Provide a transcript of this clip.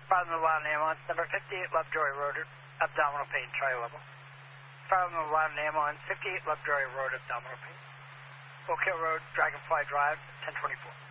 Fire on the line ambulance, number 58 Lovejoy Road, abdominal pain, tri-level. Fire on the line ambulance, 58 Lovejoy Road, abdominal pain. Oak Hill Road, Dragonfly Drive, 1024.